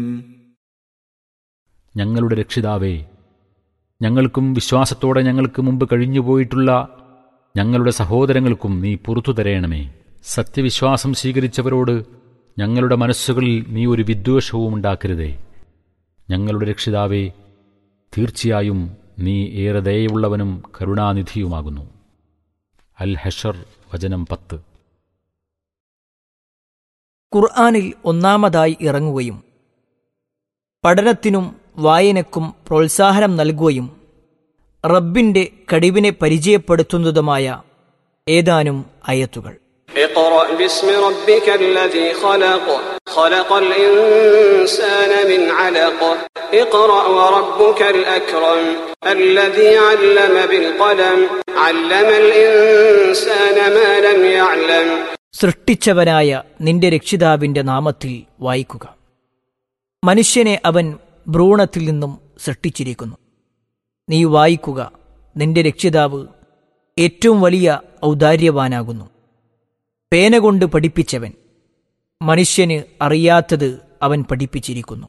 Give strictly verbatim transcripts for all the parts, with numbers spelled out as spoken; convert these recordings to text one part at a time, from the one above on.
ഞങ്ങളുടെ രക്ഷിതാവേ, ഞങ്ങൾക്കും വിശ്വാസത്തോടെ ഞങ്ങൾക്ക് മുമ്പ് കഴിഞ്ഞുപോയിട്ടുള്ള ഞങ്ങളുടെ സഹോദരങ്ങൾക്കും നീ പുറത്തു തരേണമേ. സത്യവിശ്വാസം സ്വീകരിച്ചവരോട് ഞങ്ങളുടെ മനസ്സുകളിൽ നീ ഒരു വിദ്വേഷവും ഉണ്ടാക്കരുതേ. ഞങ്ങളുടെ രക്ഷിതാവേ, തീർച്ചയായും നീ ഏറെ ദയയുള്ളവനും കരുണാനിധിയുമാകുന്നു. അൽ ഹഷർ വചനം പത്ത്. ഖുർആനിൽ ഒന്നാമതായി ഇറങ്ങുകയും പഠനത്തിനും വായനക്കും പ്രോത്സാഹനം നൽകുകയും റബ്ബിന്റെ കഴിവിനെ പരിചയപ്പെടുത്തുന്നതുമായ ഏതാനും ആയത്തുകൾ. اقرأ باسم ربك الذي خلق خلق الإنسان من علق اقرأ وربك الأكرم الذي علم بالقلم علم الإنسان ما لم يعلم. സൃഷ്ടിച്ചവനായ നിന്റെ രക്ഷിതാവിന്റെ നാമത്തിൽ വായിക്കുക. മനുഷ്യനെ അവൻ ഭ്രൂണത്തിൽ നിന്നും സൃഷ്ടിച്ചിരിക്കുന്നു. നീ വായിക്കുക, നിന്റെ രക്ഷിതാവ് ഏറ്റവും വലിയ ഔദാര്യവാനാകുന്നു. പേന കൊണ്ട് പഠിപ്പിച്ചവൻ, മനുഷ്യന് അറിയാത്തത് അവൻ പഠിപ്പിച്ചിരിക്കുന്നു.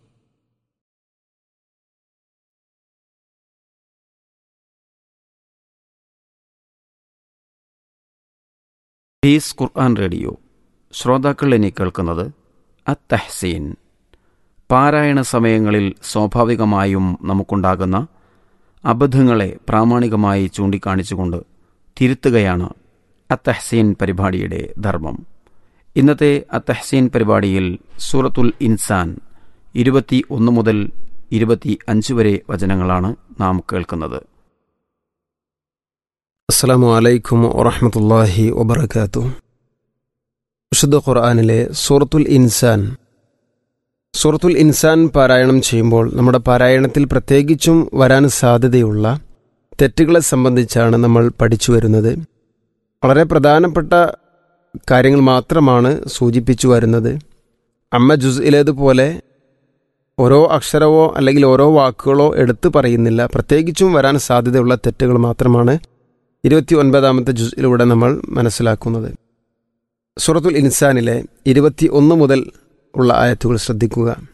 പീസ് ഖുർആൻ റേഡിയോ ശ്രോതാക്കൾ ഇനി കേൾക്കുന്നത് അത്തഹ്സീൻ. പാരായണ സമയങ്ങളിൽ സ്വാഭാവികമായും നമുക്കുണ്ടാകുന്ന അബദ്ധങ്ങളെ പ്രാമാണികമായി ചൂണ്ടിക്കാണിച്ചുകൊണ്ട് തിരുത്തുകയാണ് അത്തഹ്സീൻ പരിപാടിയുടെ ധർമ്മം. ഇന്നത്തെ അത്തഹ്സീൻ പരിപാടിയിൽ സൂറത്തുൽ ഇൻസാൻ ഇരുപത്തി ഒന്ന് മുതൽ ഇരുപത്തി അഞ്ച് വരെ വചനങ്ങളാണ് നാം കേൾക്കുന്നത്. അസ്സലാമു അലൈക്കും വറഹ്മത്തുള്ളാഹി വബറകാതുഹു. വിശുദ്ധ ഖുർആനിലെ സൂറത്തുൽ ഇൻസാൻ സൂറത്തുൽ ഇൻസാൻ പാരായണം ചെയ്യുമ്പോൾ നമ്മുടെ പാരായണത്തിൽ പ്രത്യേകിച്ചും വരാൻ സാധ്യതയുള്ള തെറ്റുകളെ സംബന്ധിച്ചാണ് നമ്മൾ പഠിച്ചു വരുന്നത്. വളരെ പ്രധാനപ്പെട്ട കാര്യങ്ങൾ മാത്രമാണ് സൂചിപ്പിച്ചു വരുന്നത്. അമ്മ ജുസ്ഇലേതുപോലെ ഓരോ അക്ഷരമോ അല്ലെങ്കിൽ ഓരോ വാക്കുകളോ എടുത്തു പറയുന്നില്ല. പ്രത്യേകിച്ചും വരാൻ സാധ്യതയുള്ള തെറ്റുകൾ മാത്രമാണ് ഇരുപത്തി ഒൻപതാമത്തെ ജുസ്ഇലൂടെ നമ്മൾ മനസ്സിലാക്കുന്നത്. സൂറത്തുൽ ഇൻസാനിലെ ഇരുപത്തി ഒന്ന് മുതൽ ഉള്ള ആയത്തുകൾ ശ്രദ്ധിക്കുക.